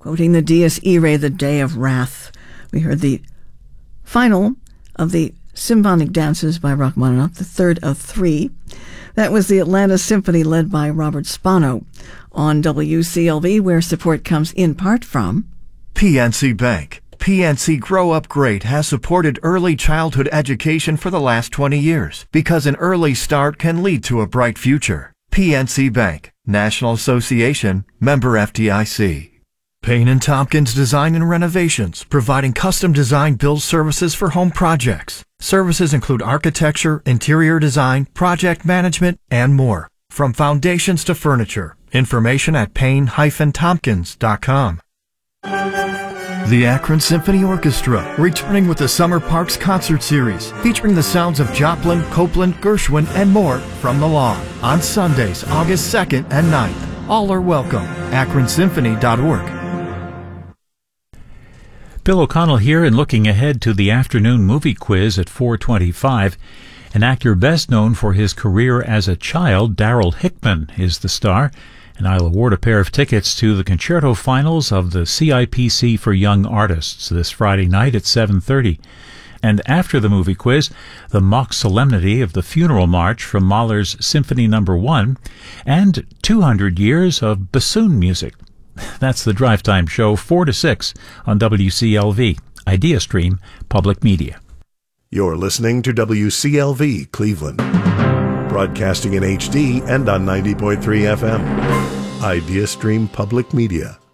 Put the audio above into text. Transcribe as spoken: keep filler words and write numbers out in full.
quoting the Dies Irae, the Day of Wrath. We heard the final of the Symphonic Dances by Rachmaninoff, the third of three. That was the Atlanta Symphony led by Robert Spano on W C L V, where support comes in part from P N C Bank. P N C Grow Up Great has supported early childhood education for the last twenty years because an early start can lead to a bright future. P N C Bank, National Association, member F D I C. Payne and Tompkins Design and Renovations, providing custom design build services for home projects. Services include architecture, interior design, project management, and more. From foundations to furniture. Information at payne dash tompkins dot com. The Akron Symphony Orchestra, returning with the Summer Parks Concert Series, featuring the sounds of Joplin, Copeland, Gershwin, and more from the lawn on Sundays, August second and ninth. All are welcome. akron symphony dot org. Bill O'Connell here, and looking ahead to the afternoon movie quiz at four twenty-five. An actor best known for his career as a child, Darryl Hickman, is the star, and I'll award a pair of tickets to the concerto finals of the C I P C for Young Artists this Friday night at seven thirty. And after the movie quiz, the mock solemnity of the funeral march from Mahler's Symphony Number One, and two hundred years of bassoon music. That's the Drive Time Show, four to six on W C L V, IdeaStream Public Media. You're listening to W C L V Cleveland, broadcasting in H D and on ninety point three F M. IdeaStream Public Media.